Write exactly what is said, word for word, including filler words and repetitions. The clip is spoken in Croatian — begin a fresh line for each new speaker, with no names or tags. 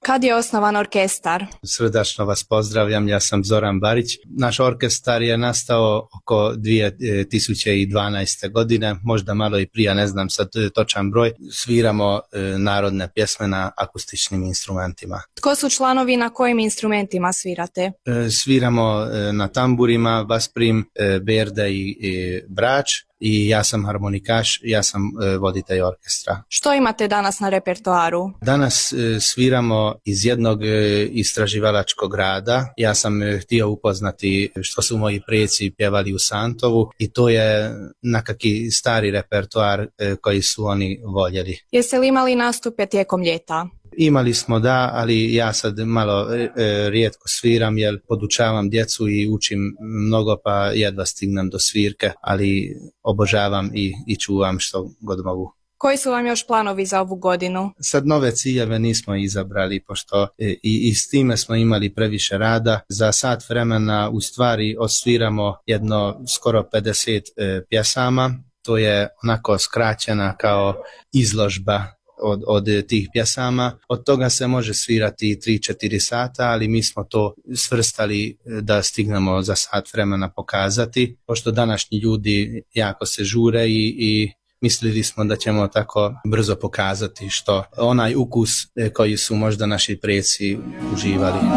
Kad je osnovan orkestar?
Srdačno vas pozdravljam, ja sam Zoran Barić. Naš orkestar je nastao oko dvije tisuće dvanaeste. godine, možda malo i prije, ne znam sad točan broj. Sviramo narodne pjesme na akustičnim instrumentima.
Tko su članovi, na kojim instrumentima svirate?
Sviramo na tamburima, vasprim, berde i, i brač. I ja sam harmonikaš, ja sam e, voditelj orkestra.
Što imate danas na repertoaru?
Danas e, sviramo iz jednog e, istraživalačkog rada. Ja sam e, htio upoznati što su moji preci pjevali u Santovu i to je nekaki stari repertoar e, koji su oni voljeli.
Jeste li imali nastupe tijekom ljeta?
Imali smo, da, ali ja sad malo e, rijetko sviram jer podučavam djecu i učim mnogo, pa jedva stignem do svirke, ali obožavam i, i čuvam što god mogu.
Koji su vam još planovi za ovu godinu?
Sad nove ciljeve nismo izabrali, pošto e, i, i s time smo imali previše rada. Za sat vremena u stvari osviramo jedno skoro pedeset e, pjesama. To je onako skraćena kao izložba Od, od tih pjesama. Od toga se može svirati tri četiri sata, ali mi smo to svrstali da stignemo za sat vremena pokazati, pošto današnji ljudi jako se žure i, i mislili smo da ćemo tako brzo pokazati što onaj ukus koji su možda naši preci uživali.